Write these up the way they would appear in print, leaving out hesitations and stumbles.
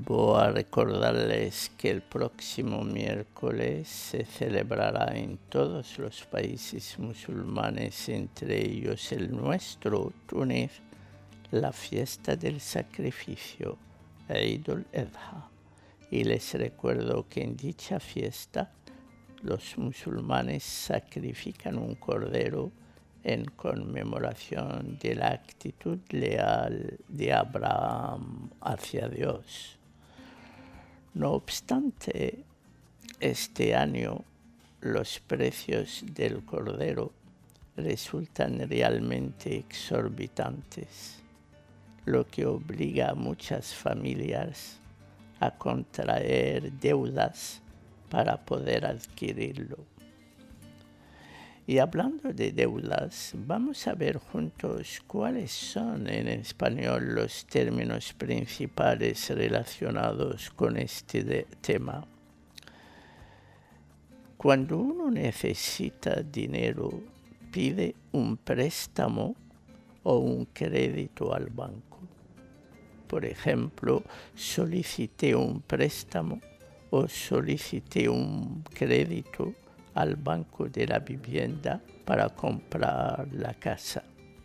vuelvo a recordarles que el próximo miércoles se celebrará en todos los países musulmanes, entre ellos el nuestro, Túnez, la fiesta del sacrificio, Eid al-Adha. Y les recuerdo que en dicha fiesta los musulmanes sacrifican un cordero en conmemoración de la actitud leal de Abraham hacia Dios. No obstante, este año los precios del cordero resultan realmente exorbitantes, lo que obliga a muchas familias a contraer deudas para poder adquirirlo. Y hablando de deudas, vamos a ver juntos cuáles son en español los términos principales relacionados con este tema. Cuando uno necesita dinero, pide un préstamo o un crédito al banco. Por ejemplo, solicité un préstamo o solicité un crédito al banco de la vivienda para comprar la casa.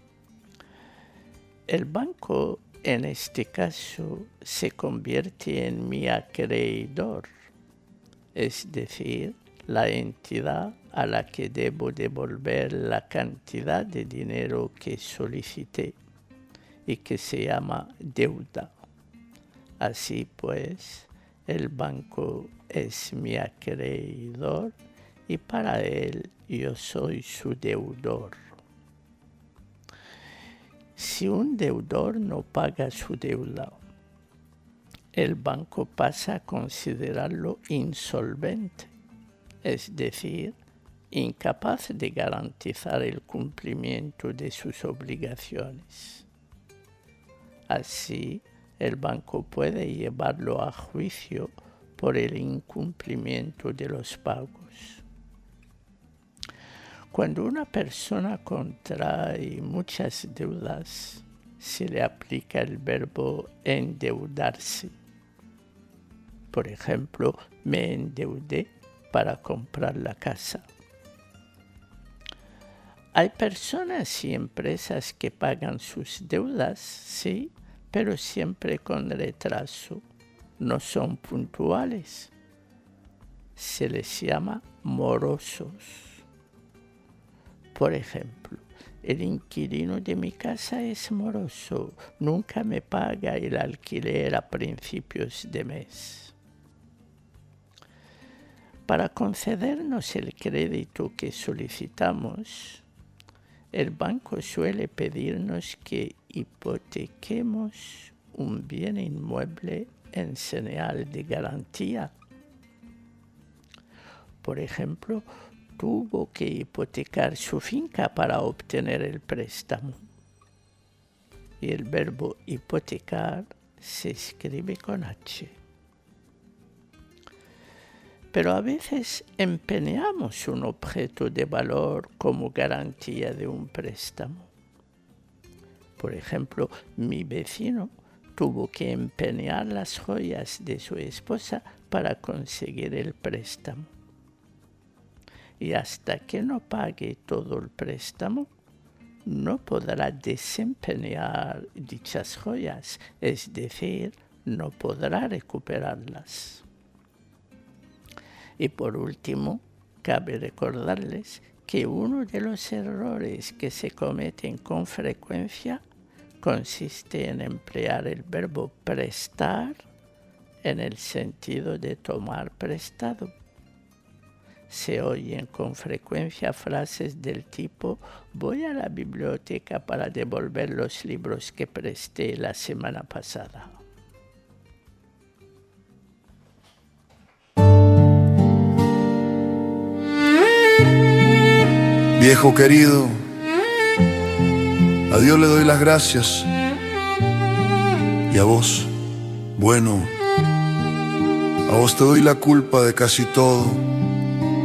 El banco, en este caso, se convierte en mi acreedor, es decir, la entidad a la que debo devolver la cantidad de dinero que solicité y que se llama deuda. Así pues, el banco es mi acreedor y para él yo soy su deudor. Si un deudor no paga su deuda, el banco pasa a considerarlo insolvente, es decir, incapaz de garantizar el cumplimiento de sus obligaciones. Así, el banco puede llevarlo a juicio por el incumplimiento de los pagos. Cuando una persona contrae muchas deudas, se le aplica el verbo endeudarse. Por ejemplo, me endeudé para comprar la casa. Hay personas y empresas que pagan sus deudas, sí, pero siempre con retraso. No son puntuales. Se les llama morosos. Por ejemplo, el inquilino de mi casa es moroso, nunca me paga el alquiler a principios de mes. Para concedernos el crédito que solicitamos, el banco suele pedirnos que hipotequemos un bien inmueble en señal de garantía. Por ejemplo, tuvo que hipotecar su finca para obtener el préstamo. Y el verbo hipotecar se escribe con H. Pero a veces empeñamos un objeto de valor como garantía de un préstamo. Por ejemplo, mi vecino tuvo que empeñar las joyas de su esposa para conseguir el préstamo. Y hasta que no pague todo el préstamo, no podrá desempeñar dichas joyas, es decir, no podrá recuperarlas. Y por último, cabe recordarles que uno de los errores que se cometen con frecuencia consiste en emplear el verbo prestar en el sentido de tomar prestado. Se oyen con frecuencia frases del tipo: voy a la biblioteca para devolver los libros que presté la semana pasada. Viejo querido, a Dios le doy las gracias y a vos, bueno, a vos te doy la culpa de casi todo.